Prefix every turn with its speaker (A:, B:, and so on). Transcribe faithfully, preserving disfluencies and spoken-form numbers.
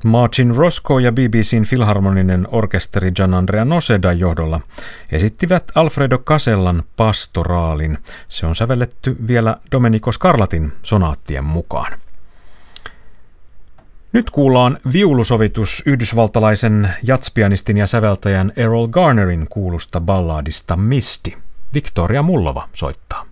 A: Martin Roscoe ja B B C:n filharmoninen orkesteri Gianandrea Nosedan johdolla esittivät Alfredo Casellan Pastoraalin. Se on sävelletty vielä Domenico Scarlatin sonaattien mukaan. Nyt kuullaan viulusovitus yhdysvaltalaisen jatspianistin ja säveltäjän Errol Garnerin kuulusta balladista Misty. Victoria Mullova soittaa.